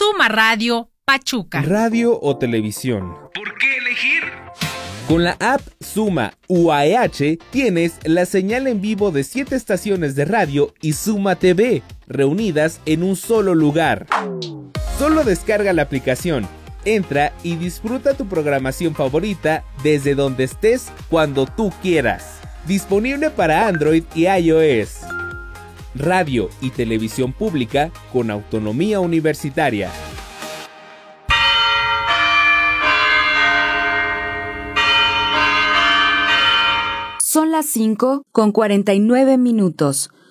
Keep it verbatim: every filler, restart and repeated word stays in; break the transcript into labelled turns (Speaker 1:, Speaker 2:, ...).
Speaker 1: Suma Radio Pachuca.
Speaker 2: Radio o televisión.
Speaker 3: ¿Por qué elegir?
Speaker 2: Con la app Suma U A E H tienes la señal en vivo de siete estaciones de radio y Suma T V, reunidas en un solo lugar. Solo descarga la aplicación, entra y disfruta tu programación favorita desde donde estés cuando tú quieras. Disponible para Android y iOS. Radio y televisión pública con autonomía universitaria.
Speaker 4: Son las cinco con cuarenta y nueve minutos.